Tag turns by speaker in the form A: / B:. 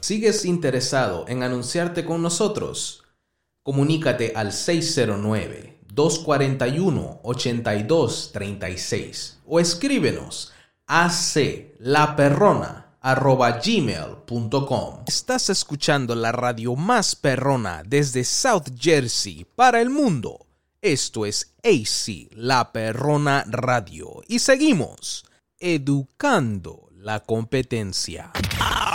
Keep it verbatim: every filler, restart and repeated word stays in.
A: ¿Sigues interesado en anunciarte con nosotros? Comunícate al seis cero nueve, dos cuatro uno, ocho dos tres seis o escríbenos a aclaperrona arroba gmail punto com. Estás escuchando la radio más perrona desde South Jersey para el mundo. Esto es A C La Perrona Radio y seguimos educando la competencia.